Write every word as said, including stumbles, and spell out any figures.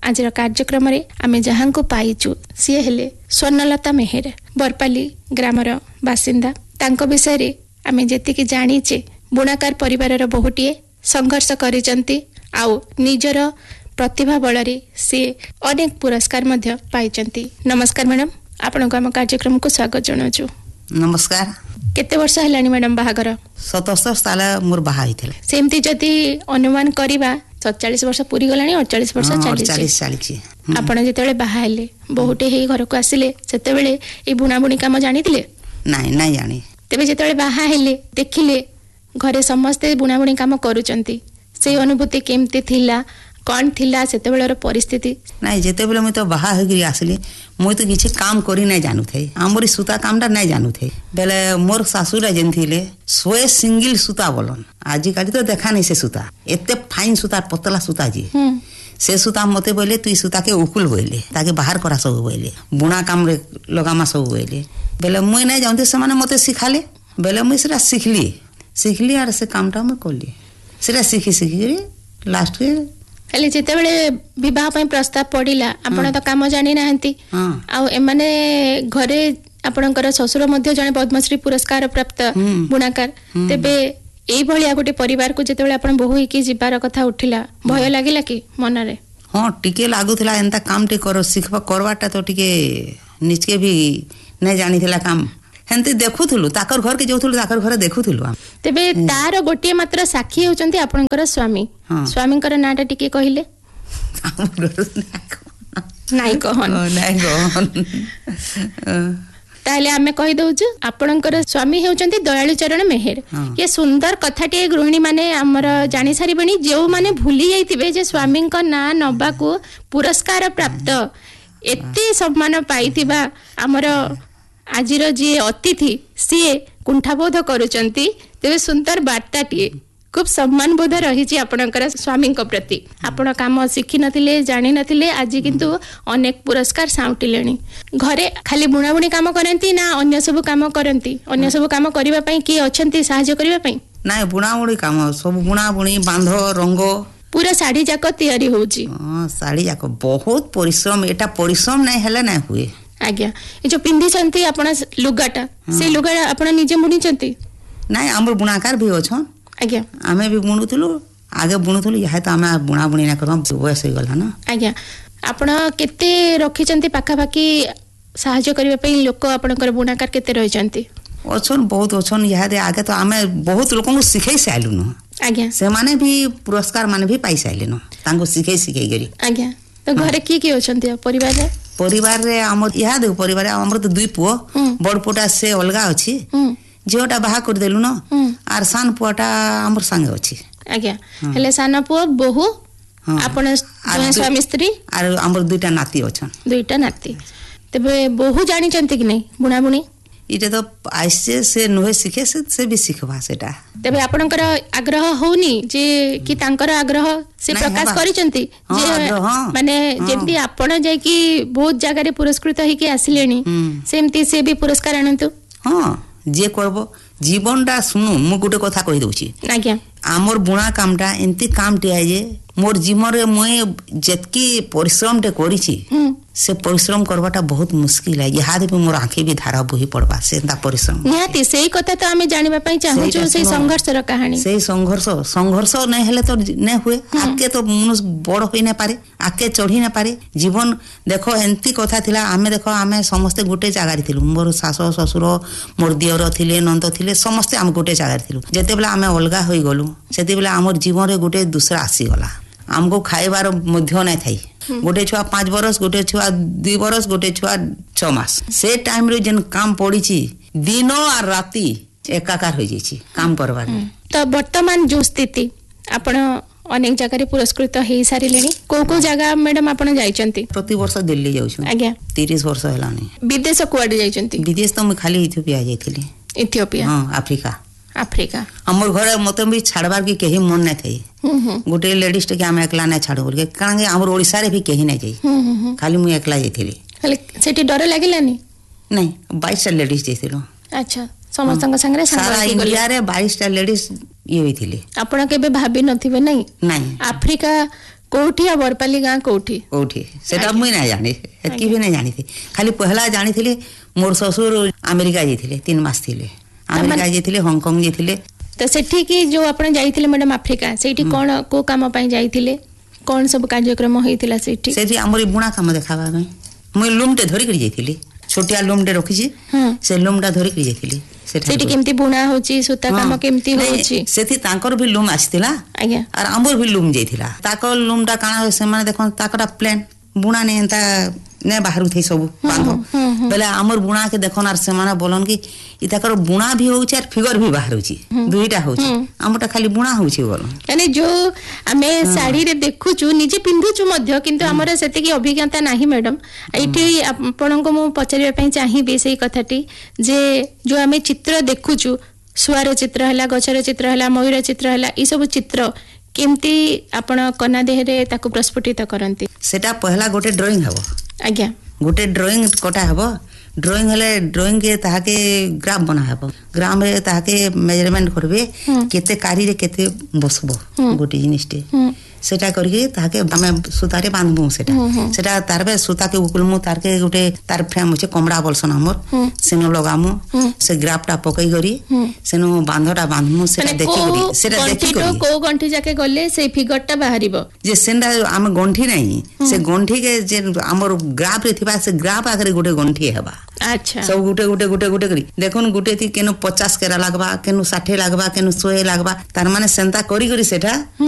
आज कार्यक्रम आम जहाँ को पाइचु सी हेले स्वर्णलता मेहेर बरपाली ग्रामर बासिंदा तांको विषय रे आम जेतिकी जानीचे बुणाकार परिवार बहुटीए संघर्ष करिसंती आउ निजर प्रतिभा बलरे से अनेक पुरस्कार मध्य पाइचंती। नमस्कार मैडम, आपण को आम कार्यक्रम को स्वागत जनाउछु। नमस्कार। केते वर्ष हलानी मैडम बाहागर? सतस्तर साल मोर बाहा हिथिले। सेमती जदि अनुमान करिबा सैंतालीस वर्ष पूरी गलानी अड़तालीस वर्ष चालीस चालीस चालीस। आपण जेतेबेले बाहा हेले बहुटे हे घर को आसिले सेतेबेले ए बुणा बुणी काम जानिथिले? नाही नाही जानी। तेबे जेतेबेले बाहा हेले देखिले घरे समस्ते बुणा बुणी काम करूचंती से अनुभूति केमती थिला कौन थिला सेतेबेलर परिस्थिति? नाही जेतेबेले म तो बाहा हेगिरी आसली मु तो किछि काम करी नै जानु थे हमरी सूता कामटा नै जानु थे बेले मोर सासुरा जेन थिले सोए सिंगल सूता बोलन आजि काली तो देखा नै से सूता एते फाइन सूता पतला सूता जी से सूता मते बोले तू सूता के उकुल बोले ताके बाहर करा सब बोले बुणा काम रे लगामा सब बोले बेले मुई नै जानते से माने मते सिखाले बेले मुई सेरा सिखली सिखली आर से कामटा म करली सेरा सिखी सिखी लास्ट के हेले जेतेबेले विवाह पय प्रस्ताव पडिला आपण तो काम जानि नाहंती आ एमाने घरे आपणकर ससुर मध्य जने पद्मश्री पुरस्कार प्राप्त बुणाकार तेबे एई भलिया गोटे परिवार को जेतेबेले आपण बहु की जिबार कथा उठिला भय लागिला कि मन रे? हां टिके लागुथिला एंता काम टे करो सिखबा करवाटा तो टिके निचके भी नै जानिथिला काम हेंते देखुथुलु ताकर घर के जोथुलु ताकर घर देखुथुलु तेबे तार गोटिए मात्र साक्षी होचंती आपनकर स्वामी स्वामीकर नाटा टिके कहिले? नाही कहन नाही कहन ताले आमे कहि दउछु आपनकर स्वामी हेउचंती दयालु चरण मेहेर। ये सुंदर कथाटी गृहिणी माने हमर जानि सारी बनी जेउ माने भूली जाइतिबे जे स्वामी का ना नबा को पुरस्कार प्राप्त एते सम्मान पाइतिबा हमर आजिर जी अतिथि सी कुंठाबोध करुचंती तेबे सुंदर वार्ताटी खूब सम्मान बोध रही आपणकर स्वामी प्रति आपण काम शिखी नथिले जानि नथिले आज किंतु अनेक पुरस्कार साउटिलेनी घरे खाली बुणा बुणी काम करंती ना अन्य सब काम करंती? अन्य सब काम करिबा पई की अछंती सहाय्य करिबा पई? नाही बुणा बुणी काम सब बुणा बुणी बांध रंग पूरा साड़ी जाक तयारी होउची। हां साड़ी जाक बहुत परिश्रम एटा परिश्रम नै हैला नै हुए। आज्ञा ए जो पिंदी चंती आपण लुगाटा से लुगा आपण निजे बुणी चंती? नाही हमर बुणाकार भी अछन। आज्ञा आमे भी बुणुथुलु आगे बुणुथुलु यहा त आमे बुणा बुणी ना करम बयस हो गला ना। आज्ञा आपण केते रखि चंती पाखा पाखी सहाय्य करिवे पई लोक आपणकर बुणाकार केते रहि चंती? अछन बहुत अछन यहा दे आगे तो आमे बहुत लोकन को सिखै साइलु न। आज्ञा से माने भी पुरस्कार माने भी पाई साइले न तांको सिखै सिखै गरी। आज्ञा तो घरे की की अछंती परिवार रे? परिवार रे हमर यहा दे परिवार हमर तो दुई पुओ बड़ पुटा से अलगा अछि जेटा बाहा कर देलु न आर सान पुआटा हमर संगे अछि। आज्ञा हेले सान पुओ बहु आपण स्वामी स्त्री आर हमर दुईटा नाती अछन। दुईटा नाती तबे बहु जानि चंती कि नै बुणा बुणी? इटे तो आइसे से नोहे सिखे से से भी सिखबा सेटा तबे आपनकर आग्रह होनी जे कि तांकर आग्रह से प्रकाश करिसंती जे माने जेंती आपण जाय कि बहुत जगह रे पुरस्कृत ही के आसिलेनी सेमती से भी पुरस्कार आनंतु। हां जे करबो जीवनटा सुनु मु गुटे कथा कहि दउची। आज्ञा हमर बुणा कामटा एंती कामटी आइ जे मोर जीवन रे मय जेतकी परिश्रम ते करिछि से परिश्रम करवाटा बहुत मुश्किल है। यहा दे मोर आंखे भी धारा बही पड़बा सेंता परिश्रम निहाती सेही कथा तो हमें जानिबा पई चाहू जो से संघर्ष र कहानी सेही संघर्ष संघर्ष नै हेले तो नै हुए आके तो मनुष्य बड़ होई नै पारे आके चढ़ी नै पारे जीवन देखो एंती कथा थिला आमे देखो आमे समस्त गुटे जगह रे थिलु मोर सासो ससुर मोर दियर थिले नंद थिले समस्त हम गुटे जगह रे थिलु जेते बेला आमे अलगा होई गलु सेते बेला हमर जीवन रे गुटे दूसरा आसी गला हमको खाइबार मध्य नै थाई गोटे छुआ पाँच बरस गोटे छुआ दुई बरस गोटे छुआ छ मास से टाइम रे जन काम पड़ीची दिन और राती एकाकार हो जाइची काम करबार। तो वर्तमान जो स्थिति आपण अनेक जगह रे पुरस्कृत हे सारी लेनी को को जगह मैडम आपण जाइचंती? प्रति वर्ष दिल्ली जाउछु। आज्ञा तीस वर्ष हलानी। विदेश कोआडे जाइचंती? विदेश तो मैं खाली इथियोपिया जाइथिली। इथियोपिया? हां अफ्रीका। अफ्रीका हमर घर मते भी छाड़बार के केही मन नै थई गोटे लेडीज के हम एकला नै छाड़ो बोल के कारण के हमर ओडिसा रे भी केही नै जाई खाली मु एकला जाइथिली। खाली सेठी डर लागिलानी? नै बाईस टा लेडीज जाइथिलो। अच्छा समस्तंग संगे सारा इंडिया रे बाईस टा लेडीज ये होइथिले। आपण केबे भाबी नथिबे नै? नै अफ्रीका कोठी आ बरपाली गाँ कोठी कोठी सेटा मुई ना जानी एतकी भी नहीं जानी थी खाली पहला जानी थी मोर ससुर अमेरिका जाइथिले तीन मास थिले अमेरिका जाइथिले हांगकांग जाइथिले तो सेठी की जो आपण जाइथिले मैडम अफ्रीका सेठी कोन को काम पई जाइथिले कोन सब कार्यक्रम होइथिला सेठी सेठी हमरी बुणा काम देखाबा में मुई लुमटे धरि करी जाइथिली छोटिया लुमटे रखी छी से लुमटा धरि करी जाइथिली सेठी केमती बुणा होची सूता काम केमती होची सेठी तांकर भी लुम आस्थिला आज्ञा और हमर भी लुम जाइथिला ताकर लुमटा काना से माने देखन ताकरा प्लेन बुणा ने एंता ने बाहरु थई सब बांधो बेले हमर बुणा के देखन आर से माने बोलन कि इ ताकर बुणा भी होउची और फिगर भी बाहरुची दुईटा होउची हमटा खाली बुणा होउची बोलन यानी जो हमें साड़ी रे देखुचु निजे पिंधुचु मध्य किंतु हमर सेते की अभिज्ञता नाही मैडम एठी आपन को मु पचारिबा पई चाहि बे सेही कथाटी जे जो हमें चित्र देखुचु सुआर चित्र हला गछर चित्र हला मयूर चित्र हला ई सब चित्र केमती आपण कना देह रे ताको प्रस्फुटित करंती सेटा पहला गोटे ड्राइंग हबो आज्ञा गोटे ड्राइंग कोटा हबो ड्राइंग हले ड्राइंग के ताके ग्राफ बना हबो ग्राम रे ताके मेजरमेंट करबे केते कारी रे केते बसबो गोटे जिनिसटे सेटा करके ताके हमें सुतारे बांधबो सेटा सेटा तारबे सुता के उकुलमु तार के गोटे तार फ्रेम होचे कमड़ा बोलसन हमर सेनो लगामु से ग्राफटा पकई करी सेनो बांधटा बांधमु सेटा देखि करी सेटा देखि करी को गंठी जाके गले से फिगरटा बाहरिबो जे सेंडा हम गंठी नाही से गंठी के जे हमर ग्राफ रे थिबा से ग्राफ आगरे गोटे गंठी हेबा अच्छा सब गोटे गोटे गोटे गोटे करी देखन गोटे थी केनो पचास केरा लागबा केनो साठ लागबा केनो सौ लागबा तार माने सेंता करी करी सेटा